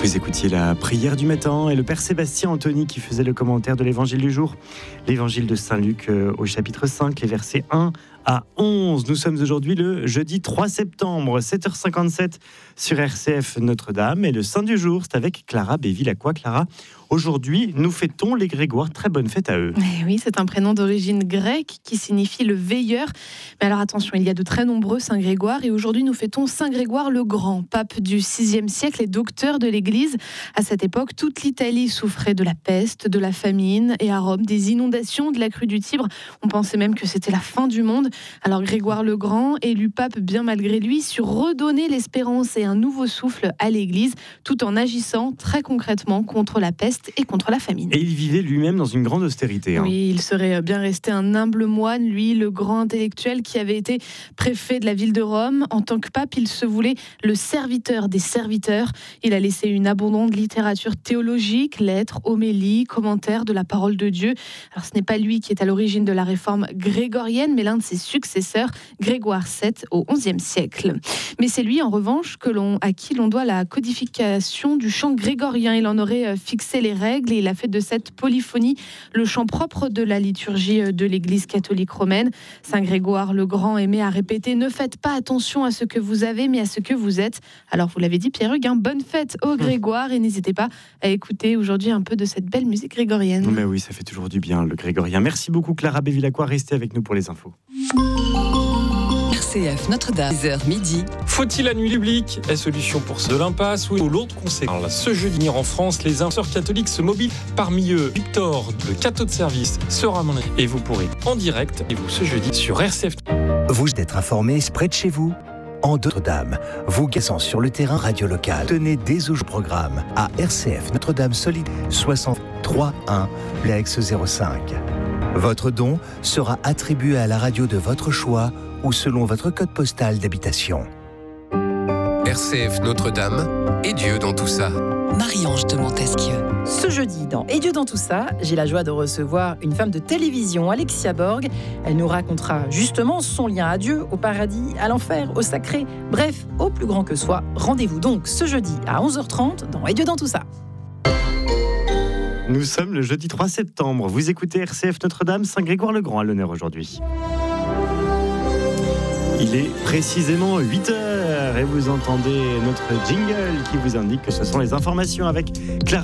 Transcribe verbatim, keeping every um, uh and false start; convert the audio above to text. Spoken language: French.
Vous écoutiez la prière du matin et le Père Sébastien Anthony qui faisait le commentaire de l'évangile du jour. L'évangile de Saint Luc euh, au chapitre cinq, les versets un à onze. Nous sommes aujourd'hui le jeudi trois septembre, sept heures cinquante-sept sur R C F Notre-Dame. Et le Saint du jour, c'est avec Clara Béville-Lacroix. Clara, aujourd'hui, nous fêtons les Grégoire. Très bonne fête à eux. Eh oui, c'est un prénom d'origine grecque qui signifie le veilleur. Mais alors attention, il y a de très nombreux Saint Grégoire. Et aujourd'hui, nous fêtons Saint Grégoire le Grand, pape du sixième siècle et docteur de l'Église. À cette époque, toute l'Italie souffrait de la peste, de la famine et à Rome, des inondations, de la crue du Tibre. On pensait même que c'était la fin du monde. Alors Grégoire le Grand, élu pape bien malgré lui, sur redonner l'espérance et un nouveau souffle à l'Église, tout en agissant très concrètement contre la peste et contre la famine. Et il vivait lui-même dans une grande austérité. Hein. Oui, il serait bien resté un humble moine, lui, le grand intellectuel qui avait été préfet de la ville de Rome. En tant que pape, il se voulait le serviteur des serviteurs. Il a laissé une abondante littérature théologique, lettres, homélies, commentaires de la parole de Dieu. Alors ce n'est pas lui qui est à l'origine de la réforme grégorienne, mais l'un de ses successeur, Grégoire sept, au onzième siècle. Mais c'est lui, en revanche, que l'on, à qui l'on doit la codification du chant grégorien. Il en aurait fixé les règles et il a fait de cette polyphonie le chant propre de la liturgie de l'Église catholique romaine. Saint Grégoire le Grand aimait à répéter « Ne faites pas attention à ce que vous avez, mais à ce que vous êtes ». Alors, vous l'avez dit, Pierre-Hugues, hein, bonne fête au Grégoire et n'hésitez pas à écouter aujourd'hui un peu de cette belle musique grégorienne. Mais oui, ça fait toujours du bien, le grégorien. Merci beaucoup, Clara Béville-Lacroix. Restez avec nous pour les infos. R C F Notre-Dame, dix heures midi. Faut-il la nuit publique? Est solution pour ce de l'impasse ou l'autre conséquence? Ce jeudi en France, les sœurs catholiques se mobilisent. Parmi eux, Victor, le catho de service, sera mon et vous pourrez en direct et vous ce jeudi sur R C F. Vous d'être informé près de chez vous. En Notre-Dame, vous guessant sur le terrain radio local. Tenez dès au programme à R C F Notre-Dame Solide soixante-trois un, l'ex zéro cinq. Votre don sera attribué à la radio de votre choix ou selon votre code postal d'habitation. R C F Notre-Dame et Dieu dans tout ça. Marie-Ange de Montesquieu. Ce jeudi, dans Et Dieu dans tout ça, j'ai la joie de recevoir une femme de télévision, Alexia Borg. Elle nous racontera justement son lien à Dieu, au paradis, à l'enfer, au sacré, bref, au plus grand que soi. Rendez-vous donc ce jeudi à onze heures trente dans Et Dieu dans tout ça. Nous sommes le jeudi trois septembre. Vous écoutez R C F Notre-Dame, Saint Grégoire le Grand à l'honneur aujourd'hui. Il est précisément huit heures et vous entendez notre jingle qui vous indique que ce sont les informations avec Clara.